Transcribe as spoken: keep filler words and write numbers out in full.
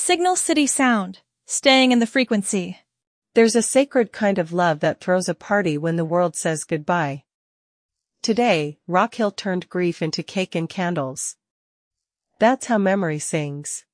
Signal City Sound, staying in the frequency. There's a sacred kind of love that throws a party when the world says goodbye. Today, Rock Hill turned grief into cake and candles. That's how memory sings.